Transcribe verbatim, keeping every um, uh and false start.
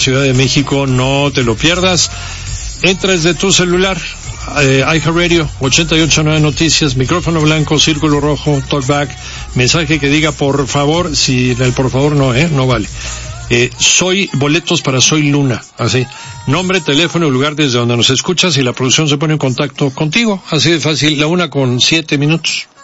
Ciudad de México, no te lo pierdas. Entra desde tu celular, eh, iHeartRadio, ochenta y ocho punto nueve Noticias, micrófono blanco, círculo rojo, talkback, mensaje que diga por favor, si el por favor no, eh, no vale. Eh, soy, boletos para Soy Luna, así. Nombre, teléfono y lugar desde donde nos escuchas y la producción se pone en contacto contigo, así de fácil, la una con siete minutos.